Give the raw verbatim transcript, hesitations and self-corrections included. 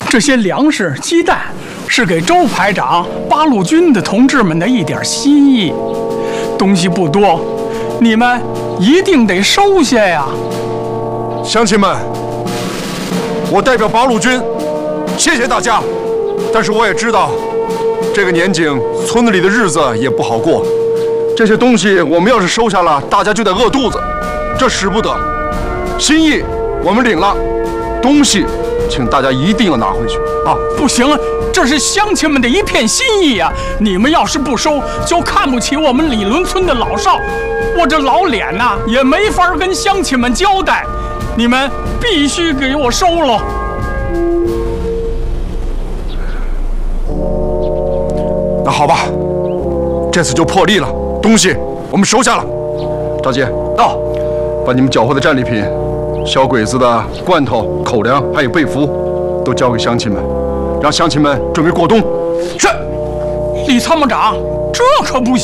这些粮食、鸡蛋是给周排长、八路军的同志们的一点心意，东西不多，你们一定得收下呀！ 乡亲们，我代表八路军，谢谢大家。但是我也知道，这个年景村子里的日子也不好过，这些东西我们要是收下了，大家就得饿肚子，这使不得。心意我们领了，东西请大家一定要拿回去啊！ 不行，这是乡亲们的一片心意呀！你们要是不收，就看不起我们李伦村的老少，我这老脸呐、啊、也没法跟乡亲们交代。你们必须给我收了。 那好吧，这次就破例了，东西我们收下了。赵杰，到，把你们缴获的战利品。小鬼子的罐头、口粮还有被服，都交给乡亲们，让乡亲们准备过冬。 是，李参谋长，这可不行。